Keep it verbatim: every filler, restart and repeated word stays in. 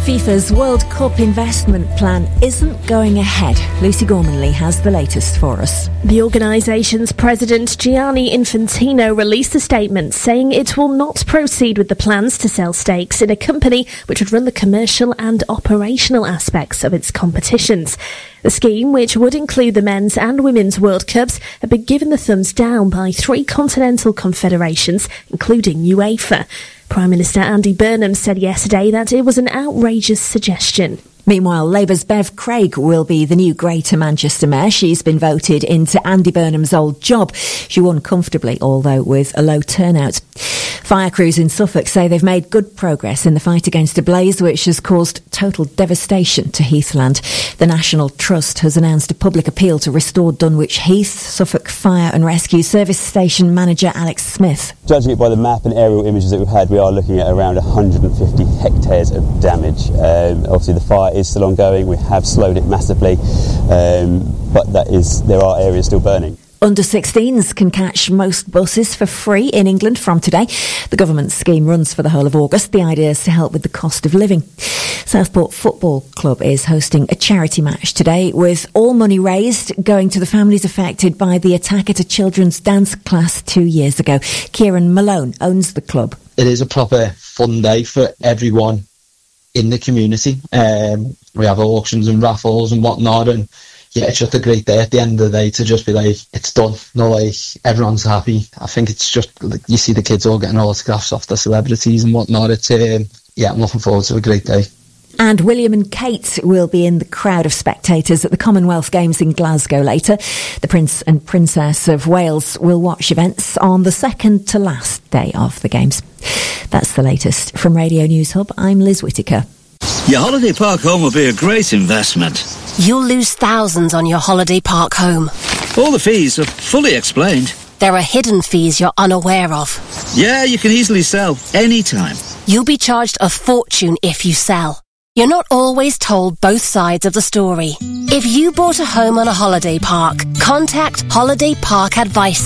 FIFA's World Cup investment plan isn't going ahead. Lucy Gormanley has the latest for us. The organisation's president, Gianni Infantino, released a statement saying it will not proceed with the plans to sell stakes in a company which would run the commercial and operational aspects of its competitions. The scheme, which would include the men's and women's World Cups, had been given the thumbs down by three continental confederations, including UEFA. Prime Minister Andy Burnham said yesterday that it was an outrageous suggestion. Meanwhile, Labour's Bev Craig will be the new Greater Manchester Mayor. She's been voted into Andy Burnham's old job. She won comfortably, although with a low turnout. Fire crews in Suffolk say they've made good progress in the fight against a blaze which has caused total devastation to Heathland. The National Trust has announced a public appeal to restore Dunwich Heath. Suffolk Fire and Rescue Service Station Manager Alex Smith. Judging it by the map and aerial images that we've had, we are looking at around one hundred fifty hectares of damage. Um, obviously the fire is still ongoing. We have slowed it massively, um, but that is there are areas still burning. Under sixteens can catch most buses for free in England from today. The government scheme runs for the whole of August. The idea is to help with the cost of living. Southport Football Club is hosting a charity match today, with all money raised going to the families affected by the attack at a children's dance class two years ago. Kieran Malone owns the club. It is a proper fun day for everyone in the community. Um, we have auctions and raffles and whatnot, and yeah, it's just a great day at the end of the day to just be like, it's done. No, like, everyone's happy. I think it's just, like, you see the kids all getting autographs off the celebrities and whatnot. It's, um, yeah, I'm looking forward to a great day. And William and Kate will be in the crowd of spectators at the Commonwealth Games in Glasgow later. The Prince and Princess of Wales will watch events on the second to last day of the Games. That's the latest from Radio News Hub. I'm Liz Whittaker. Your holiday park home will be a great investment. You'll lose thousands on your holiday park home. All the fees are fully explained. There are hidden fees you're unaware of. Yeah, you can easily sell anytime. You'll be charged a fortune if you sell. You're not always told both sides of the story. If you bought a home on a holiday park, contact Holiday Park Advice